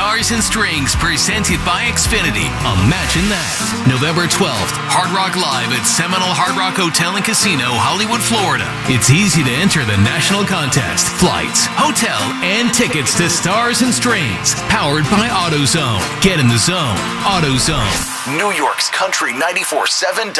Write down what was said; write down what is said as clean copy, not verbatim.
Stars and Strings presented by Xfinity. Imagine that. November 12th, Hard Rock Live at Seminole Hard Rock Hotel and Casino, Hollywood, Florida. It's easy to enter the national contest. Flights, hotel, and tickets to Stars and Strings. Powered by AutoZone. Get in the zone. AutoZone. New York's Country 94.7